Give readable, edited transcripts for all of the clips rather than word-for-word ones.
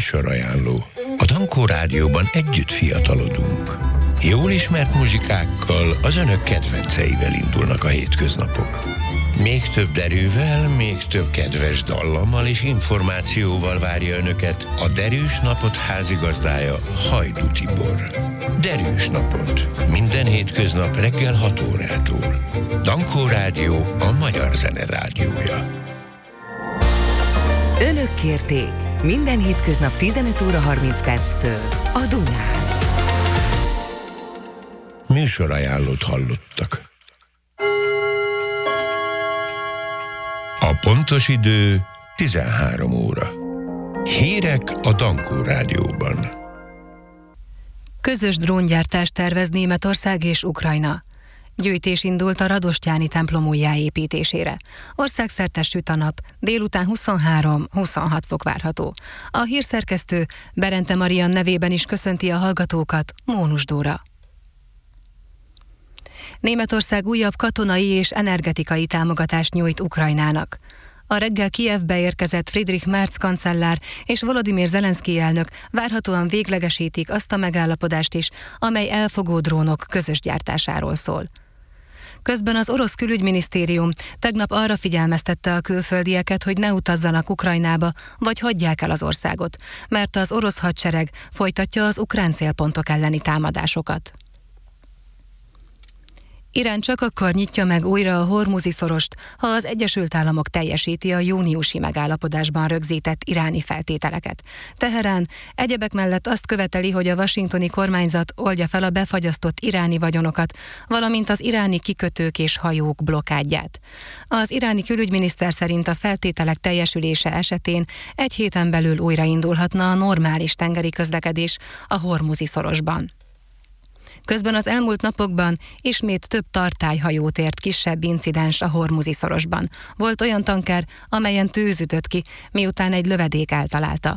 Műsorajánló. A Dankó Rádióban együtt fiatalodunk. Jól ismert muzsikákkal, az önök kedvenceivel indulnak a hétköznapok. Még több derűvel, még több kedves dallammal és információval várja önöket a Derűs Napot házigazdája, Hajdú Tibor. Derűs Napot. Minden hétköznap reggel 6 órától. Dankó Rádió, a magyar zene rádiója. Önök kérték. Minden hétköznap 15 óra 30 perctől a Dunán. Műsorajánlót hallottak. A pontos idő 13 óra. Hírek a Dankó Rádióban. Közös dróngyártást tervez Németország és Ukrajna. Gyűjtés indult a Radostyáni templom újjáépítésére. Országszerte süt a nap, délután 23-26 fok várható. A hírszerkesztő Berente Marian nevében is köszönti a hallgatókat, Mónus Dóra. Németország újabb katonai és energetikai támogatást nyújt Ukrajnának. A reggel Kijevbe érkezett Friedrich Merz kancellár és Volodymyr Zelenszky elnök várhatóan véglegesítik azt a megállapodást is, amely elfogó drónok közös gyártásáról szól. Közben az orosz külügyminisztérium tegnap arra figyelmeztette a külföldieket, hogy ne utazzanak Ukrajnába, vagy hagyják el az országot, mert az orosz hadsereg folytatja az ukrán célpontok elleni támadásokat. Irán csak akkor nyitja meg újra a Hormuzi-szorost, ha az Egyesült Államok teljesíti a júniusi megállapodásban rögzített iráni feltételeket. Teherán egyebek mellett azt követeli, hogy a washingtoni kormányzat oldja fel a befagyasztott iráni vagyonokat, valamint az iráni kikötők és hajók blokádját. Az iráni külügyminiszter szerint a feltételek teljesülése esetén egy héten belül újraindulhatna a normális tengeri közlekedés a Hormuzi-szorosban. Közben az elmúlt napokban ismét több tartályhajót ért kisebb incidens a Hormuzi-szorosban. Volt olyan tanker, amelyen tűz ütött ki, miután egy lövedék eltalálta.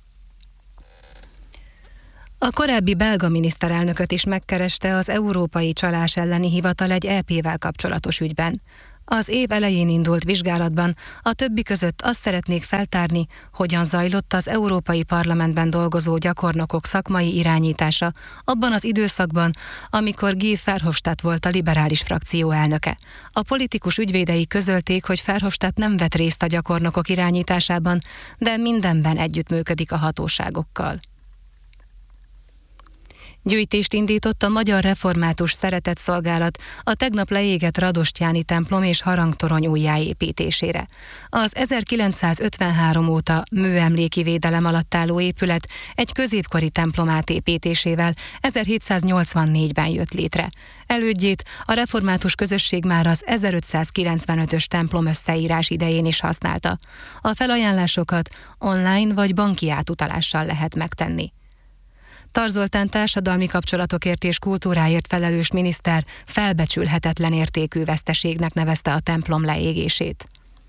A korábbi belga miniszterelnököt is megkereste az Európai Csalás elleni hivatal egy EP-vel kapcsolatos ügyben. Az év elején indult vizsgálatban a többi között azt szeretnék feltárni, hogyan zajlott az Európai Parlamentben dolgozó gyakornokok szakmai irányítása abban az időszakban, amikor Guy Verhofstadt volt a liberális frakció elnöke. A politikus ügyvédei közölték, hogy Verhofstadt nem vett részt a gyakornokok irányításában, de mindenben együttműködik a hatóságokkal. Gyűjtést indított a Magyar Református Szeretetszolgálat a tegnap leégett Radostyáni templom és harangtorony újjáépítésére. Az 1953 óta műemléki védelem alatt álló épület egy középkori templom átépítésével 1784-ben jött létre. Elődjét a református közösség már az 1595-ös templom összeírás idején is használta. A felajánlásokat online vagy banki átutalással lehet megtenni. Tar Zoltán társadalmi kapcsolatokért és kultúráért felelős miniszter felbecsülhetetlen értékű veszteségnek nevezte a templom leégését.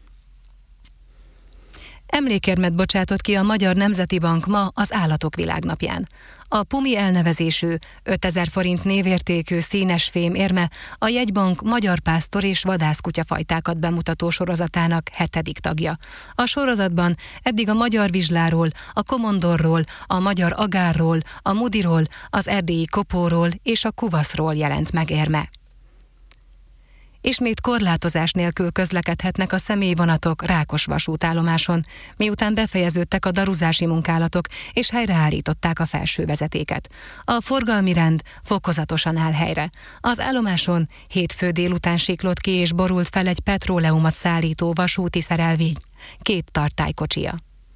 Emlékérmet bocsátott ki a Magyar Nemzeti Bank ma az Állatok Világnapján. A Pumi elnevezésű 5000 forint névértékű színes fém érme a jegybank magyar pásztor és vadászkutyafajtákat bemutató sorozatának 7. tagja. A sorozatban eddig a magyar vizsláról, a komondorról, a magyar agárról, a mudiról, az erdélyi kopóról és a kuvaszról jelent meg érme. Ismét korlátozás nélkül közlekedhetnek a személyvonatok Rákos vasútállomáson, miután befejeződtek a daruzási munkálatok és helyreállították a felsővezetéket. A forgalmi rend fokozatosan áll helyre. Az állomáson hétfő délután siklott ki és borult fel egy petróleumot szállító vasúti szerelvény 2 tartálykocsija.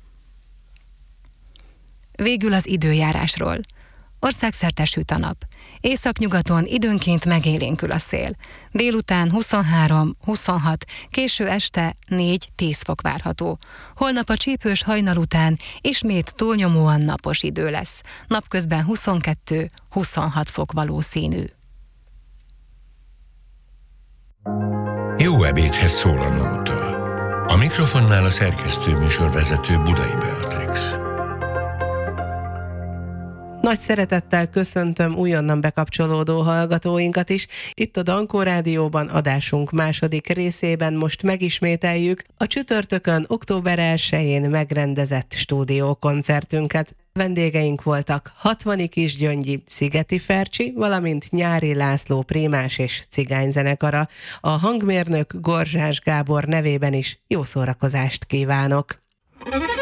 Végül az időjárásról. Országszerte süt a nap. Északnyugaton időnként megélénkül a szél. Délután 23-26, késő este 4-10 fok várható. Holnap a csípős hajnal után ismét túlnyomóan napos idő lesz. Napközben 22-26 fok valószínű. Jó ebédhez szól a nóta. A mikrofonnál a szerkesztő műsorvezető Budai Beatrix. Nagy szeretettel köszöntöm újonnan bekapcsolódó hallgatóinkat is. Itt a Dankó Rádióban adásunk második részében most megismételjük a csütörtökön október 1-én megrendezett stúdiókoncertünket. Vendégeink voltak Hatvani Kisgyöngyi Szigeti Fercsi, valamint Nyári László prémás és cigányzenekara. A hangmérnök Gorzsás Gábor nevében is jó szórakozást kívánok!